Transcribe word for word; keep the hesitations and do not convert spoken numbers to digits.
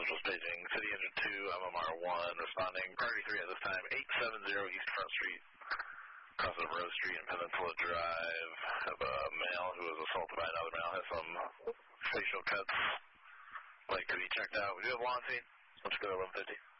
Central Staging, City Engine two, M M R one, responding, priority three at this time, eight seventy East Front Street, across of Rose Street and Peninsula Drive. Have a male who was assaulted by another male, has some facial cuts, like could be checked out. We do have law on scene. Let's go to eleven fifty.